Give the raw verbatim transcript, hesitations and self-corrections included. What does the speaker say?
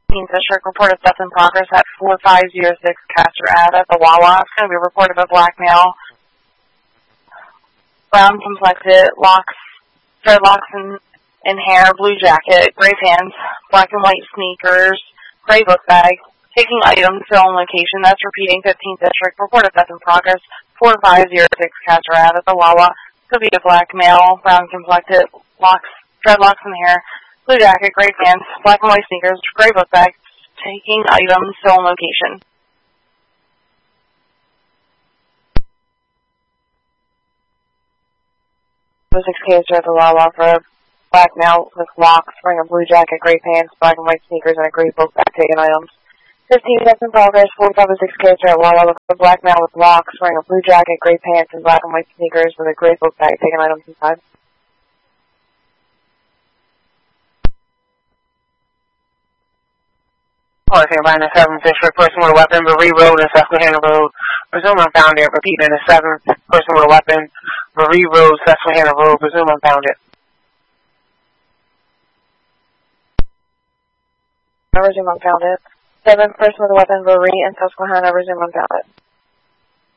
District report of theft in progress at four five zero six Castor Ave at the Wawa. It's going to be a report of a black male, brown complected, locks, dreadlocks in, in hair, blue jacket, gray pants, black and white sneakers, gray book bag, taking items to on location. That's repeating fifteenth District report of theft in progress, four five zero six Castor Ave at the Wawa. It's going to be a black male, brown complected, locks, dreadlocks in hair, blue jacket, gray pants, black and white sneakers, gray book bag, taking items to on location. six K at the Wawa for a black male with locks, wearing a blue jacket, gray pants, black and white sneakers, and a gray book bag, taking items. fifteen That's in progress, forty-five six K at Wawa with a black male with locks, wearing a blue jacket, gray pants, and black and white sneakers, with a gray book bag, taking items inside. Or if you're in the seventh District, person with a weapon, Marie Road and Susquehanna Road. Presume I'm found it. Repeat in the seventh, person with a weapon, Marie Road, Susquehanna Road. Presume I'm found it. I resume unfounded. Seventh person with a weapon, Marie and Susquehanna. Resume unfounded.